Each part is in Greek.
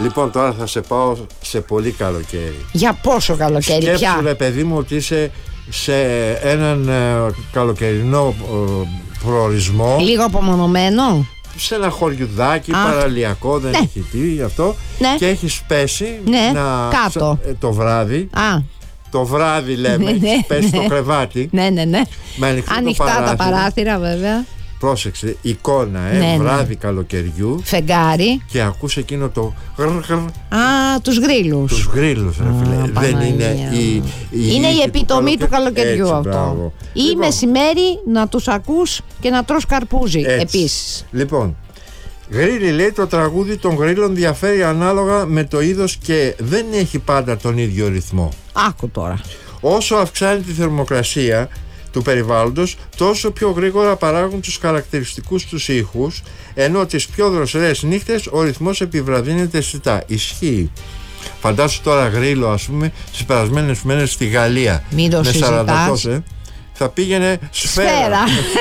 Λοιπόν, τώρα θα σε πάω σε πολύ καλοκαίρι. Για πόσο καλοκαίρι? Σκέψου, ρε παιδί μου, ότι είσαι σε έναν καλοκαιρινό προορισμό. Λίγο απομονωμένο. Σε ένα χωριουδάκι παραλιακό, δεν έχει τι αυτό. Ναι. Και έχεις πέσει κάτω το βράδυ. Το βράδυ λέμε, έχεις πέσει το κρεβάτι. Ναι. Με ανοιχτά τα παράθυρα, βέβαια. Πρόσεξε, εικόνα, βράδυ καλοκαιριού. Φεγγάρι. Και ακούς εκείνο το τους γρίλους. Τους γρίλους, ρε φίλε. Δεν είναι είναι η επιτομή του καλοκαιριού. Έτσι, αυτό. Μπράβο. Ή μεσημέρι να τους ακούς και να τρως καρπούζι επίσης. Λοιπόν, γρίλι, λέει, το τραγούδι των γρίλων διαφέρει ανάλογα με το είδος και δεν έχει πάντα τον ίδιο ρυθμό. Άκου τώρα. Όσο αυξάνει τη θερμοκρασία του περιβάλλοντος, τόσο πιο γρήγορα παράγουν τους χαρακτηριστικούς τους ήχους, ενώ τις πιο δροσερές νύχτες ο ρυθμός επιβραδύνεται αισθητά. Ισχύει. Φαντάσου τώρα γρίλο, ας πούμε, στις περασμένες μέρες στη Γαλλία. Μην το συζητάς. Θα πήγαινε σφαίρα.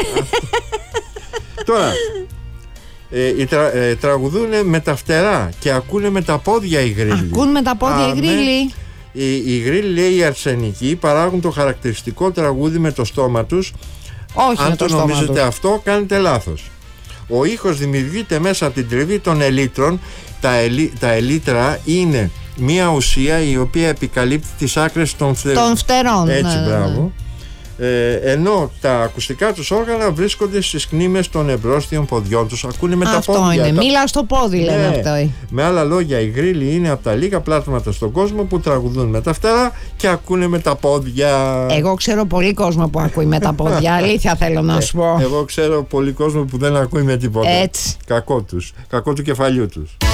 Τώρα τραγουδούνε με τα φτερά και ακούνε με τα πόδια οι γρίλοι. Ακούν με τα πόδια οι γρίλοι. Οι γρίλοι, λέει, οι αρσενικοί παράγουν το χαρακτηριστικό τραγούδι με το στόμα τους. Όχι, αν το νομίζετε αυτό, κάνετε λάθος. Ο ήχος δημιουργείται μέσα από την τριβή των ελίτρων. Τα ελίτρα είναι μια ουσία η οποία επικαλύπτει τις άκρες των φτερών. Έτσι, μπράβο. Ενώ τα ακουστικά τους όργανα βρίσκονται στις κνήμες των εμπρόστιων ποδιών τους. Ακούνε με τα πόδια. Αυτό είναι, μίλα στο πόδι, λένε αυτό. Με άλλα λόγια, οι γρίλοι είναι από τα λίγα πλάσματα στον κόσμο που τραγουδούν με τα φτερά και ακούνε με τα πόδια. Εγώ ξέρω πολύ κόσμο που ακούει με τα πόδια. Αλήθεια θέλω να σου πω. Εγώ ξέρω πολύ κόσμο που δεν ακούει με τίποτα. Έτσι. Κακό του κεφαλιού τους.